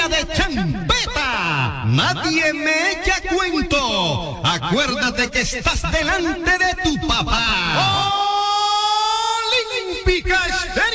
batalla de champeta. Nadie me echa cuento. Acuérdate que estás delante de tu papá. Olímpica